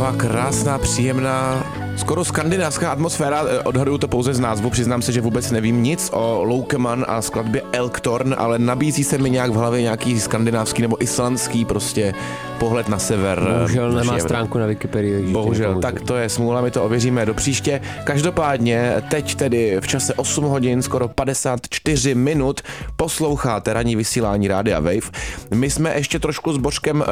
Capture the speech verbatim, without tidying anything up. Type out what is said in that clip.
taková krásná, příjemná, skoro skandinávská atmosféra. Odhaduju to pouze z názvu, přiznám se, že vůbec nevím nic o Lokeman a skladbě Elktorn, ale nabízí se mi nějak v hlavě nějaký skandinávský nebo islandský prostě pohled na sever. Bohužel nemá stránku na Wikipedii. Bohužel, tak to je smůla, my to ověříme do příště. Každopádně teď tedy v čase osm hodin, skoro padesát čtyři minut posloucháte ranní vysílání Rádia Wave. My jsme ještě trošku s Božkem